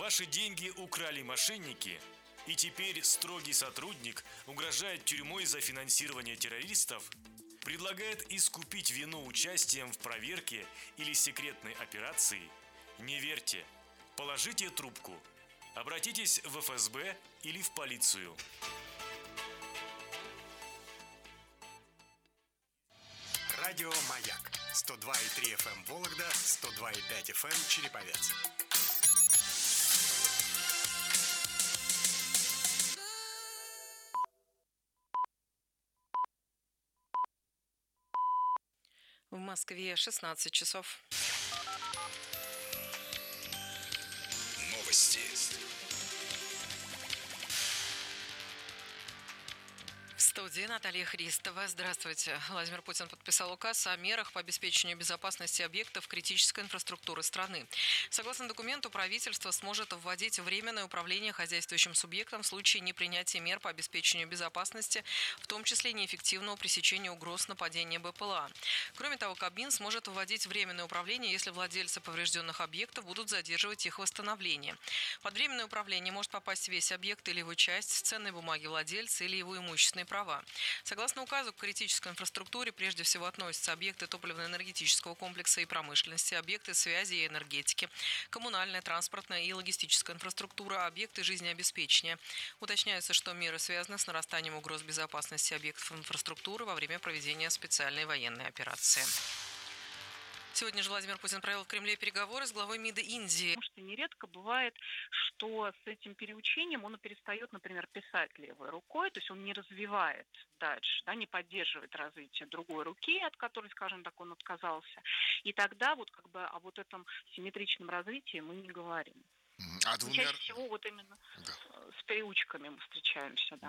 Ваши деньги украли мошенники, и теперь строгий сотрудник угрожает тюрьмой за финансирование террористов, предлагает искупить вину участием в проверке или секретной операции. Не верьте. Положите трубку. Обратитесь в ФСБ или в полицию. Радио «Маяк» 102,3 FM Вологда, 102,5 FM Череповец. В Москве 16 часов. Новости. В студии Наталья Христова. Здравствуйте. Владимир Путин подписал указ о мерах по обеспечению безопасности объектов критической инфраструктуры страны. Согласно документу, правительство сможет вводить временное управление хозяйствующим субъектом в случае непринятия мер по обеспечению безопасности, в том числе неэффективного пресечения угроз нападения БПЛА. Кроме того, Кабмин сможет вводить временное управление, если владельцы поврежденных объектов будут задерживать их восстановление. Под временное управление может попасть весь объект или его часть, ценные бумаги владельца или его имущественные права. Согласно указу, к критической инфраструктуре прежде всего относятся объекты топливно-энергетического комплекса и промышленности, объекты связи и энергетики, коммунальная, транспортная и логистическая инфраструктура, объекты жизнеобеспечения. Уточняется, что меры связаны с нарастанием угроз безопасности объектов инфраструктуры во время проведения специальной военной операции. Сегодня же Владимир Путин провел в Кремле переговоры с главой МИДа Индии. Потому что нередко бывает, что с этим переучением он перестает, например, писать левой рукой, то есть он не развивает дальше, не поддерживает развитие другой руки, от которой, скажем так, он отказался. И тогда о этом симметричном развитии мы не говорим. Чаще всего именно с переучками мы встречаемся, да.